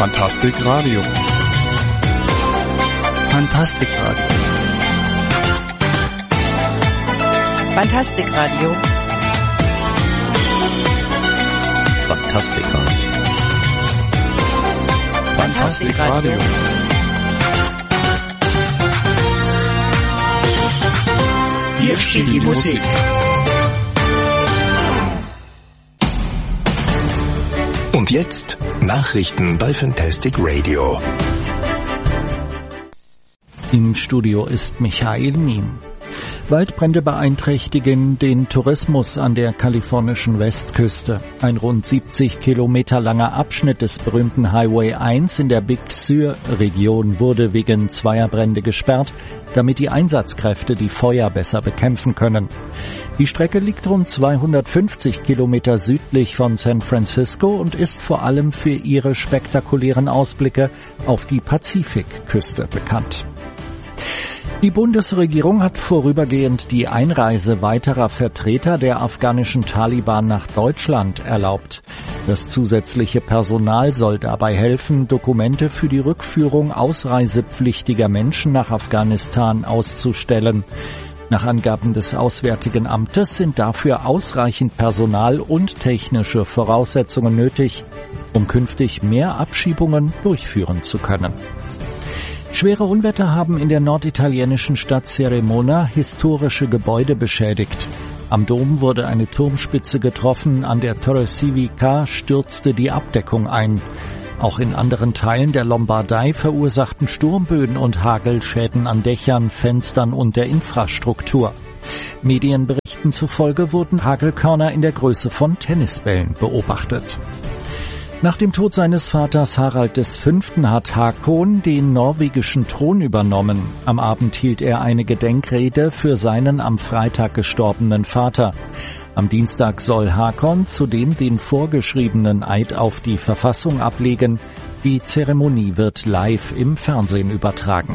Fantastic Radio. Fantastic Radio. Fantastic Radio. Fantastic Radio. Fantastic Radio. Hier steht die Musik. Und jetzt Nachrichten bei Fantastic Radio. Im Studio ist Michael Miem. Waldbrände beeinträchtigen den Tourismus an der kalifornischen Westküste. Ein rund 70 Kilometer langer Abschnitt des berühmten Highway 1 in der Big Sur-Region wurde wegen zweier Brände gesperrt, damit die Einsatzkräfte die Feuer besser bekämpfen können. Die Strecke liegt rund 250 Kilometer südlich von San Francisco und ist vor allem für ihre spektakulären Ausblicke auf die Pazifikküste bekannt. Die Bundesregierung hat vorübergehend die Einreise weiterer Vertreter der afghanischen Taliban nach Deutschland erlaubt. Das zusätzliche Personal soll dabei helfen, Dokumente für die Rückführung ausreisepflichtiger Menschen nach Afghanistan auszustellen. Nach Angaben des Auswärtigen Amtes sind dafür ausreichend Personal und technische Voraussetzungen nötig, um künftig mehr Abschiebungen durchführen zu können. Schwere Unwetter haben in der norditalienischen Stadt Cremona historische Gebäude beschädigt. Am Dom wurde eine Turmspitze getroffen, an der Torre Civica stürzte die Abdeckung ein. Auch in anderen Teilen der Lombardei verursachten Sturmböen und Hagel Schäden an Dächern, Fenstern und der Infrastruktur. Medienberichten zufolge wurden Hagelkörner in der Größe von Tennisbällen beobachtet. Nach dem Tod seines Vaters Harald V. hat Haakon den norwegischen Thron übernommen. Am Abend hielt er eine Gedenkrede für seinen am Freitag gestorbenen Vater. Am Dienstag soll Haakon zudem den vorgeschriebenen Eid auf die Verfassung ablegen. Die Zeremonie wird live im Fernsehen übertragen.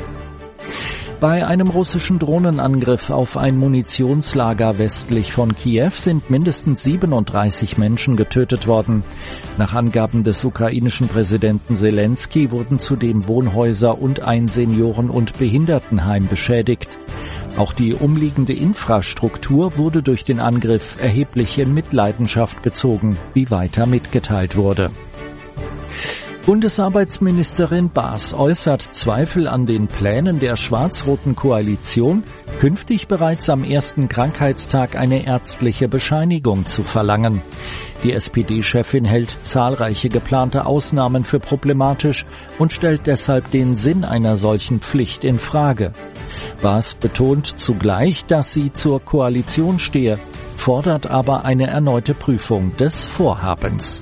Bei einem russischen Drohnenangriff auf ein Munitionslager westlich von Kiew sind mindestens 37 Menschen getötet worden. Nach Angaben des ukrainischen Präsidenten Zelensky wurden zudem Wohnhäuser und ein Senioren- und Behindertenheim beschädigt. Auch die umliegende Infrastruktur wurde durch den Angriff erheblich in Mitleidenschaft gezogen, wie weiter mitgeteilt wurde. Bundesarbeitsministerin Baas äußert Zweifel an den Plänen der schwarz-roten Koalition, künftig bereits am ersten Krankheitstag eine ärztliche Bescheinigung zu verlangen. Die SPD-Chefin hält zahlreiche geplante Ausnahmen für problematisch und stellt deshalb den Sinn einer solchen Pflicht in Frage. Baas betont zugleich, dass sie zur Koalition stehe, fordert aber eine erneute Prüfung des Vorhabens.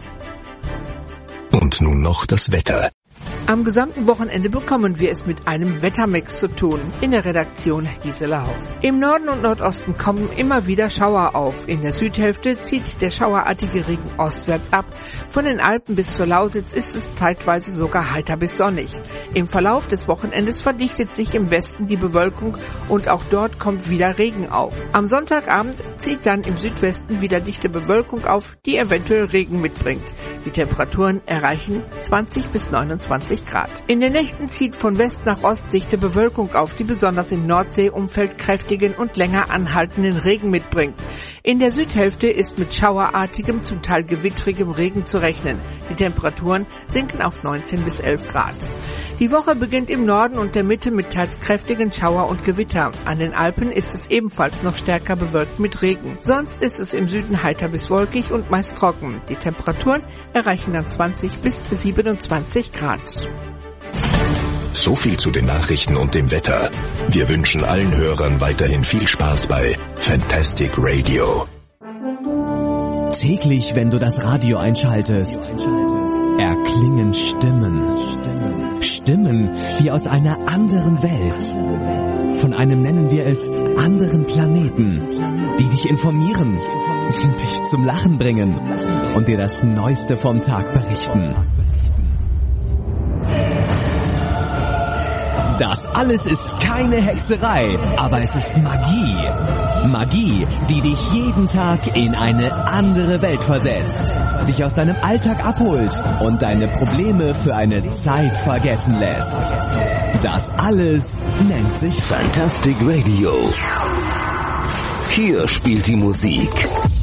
Und nun noch das Wetter. Am gesamten Wochenende bekommen wir es mit einem Wettermix zu tun. In der Redaktion Gisela Hoff. Im Norden und Nordosten kommen immer wieder Schauer auf. In der Südhälfte zieht der schauerartige Regen ostwärts ab. Von den Alpen bis zur Lausitz ist es zeitweise sogar heiter bis sonnig. Im Verlauf des Wochenendes verdichtet sich im Westen die Bewölkung und auch dort kommt wieder Regen auf. Am Sonntagabend zieht dann im Südwesten wieder dichte Bewölkung auf, die eventuell Regen mitbringt. Die Temperaturen erreichen 20 bis 29 Grad. In den Nächten zieht von West nach Ost dichte Bewölkung auf, die besonders im Nordseeumfeld kräftigen und länger anhaltenden Regen mitbringt. In der Südhälfte ist mit schauerartigem, zum Teil gewittrigem Regen zu rechnen. Die Temperaturen sinken auf 19 bis 11 Grad. Die Woche beginnt im Norden und der Mitte mit teils kräftigen Schauer und Gewitter. An den Alpen ist es ebenfalls noch stärker bewölkt mit Regen. Sonst ist es im Süden heiter bis wolkig und meist trocken. Die Temperaturen erreichen dann 20 bis 27 Grad. So viel zu den Nachrichten und dem Wetter. Wir wünschen allen Hörern weiterhin viel Spaß bei Fantastic Radio. Täglich, wenn du das Radio einschaltest, erklingen Stimmen. Stimmen wie aus einer anderen Welt. Von einem, nennen wir es, anderen Planeten, die dich informieren, dich zum Lachen bringen und dir das Neueste vom Tag berichten. Das alles ist keine Hexerei, aber es ist Magie. Magie, die dich jeden Tag in eine andere Welt versetzt, dich aus deinem Alltag abholt und deine Probleme für eine Zeit vergessen lässt. Das alles nennt sich Fantastic Radio. Hier spielt die Musik